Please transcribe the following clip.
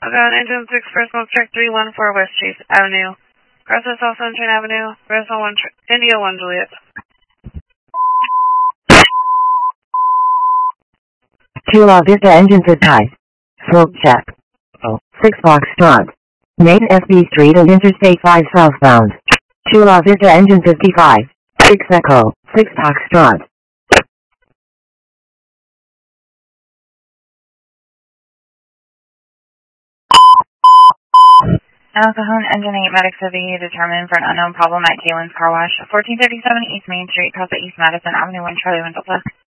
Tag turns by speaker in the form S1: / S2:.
S1: Algon Engine 6 First Smoke Track 314 West Chase Avenue. Crossing South Sunshine Avenue, Redstone 1, India 1 Juliet.
S2: 2 La Vista Engine Good Type. Smoke check. 6 Foxtrot. Main SB Street and Interstate 5 southbound. 2 La Vista Engine 55. 6 Echo. 6 Foxtrot.
S3: Al Cajon, Engine 8, Medic City, determined for an unknown problem at Kalen's Car Wash, 1437 East Main Street, across the East Madison Avenue, 1 Charlie 1 Delta.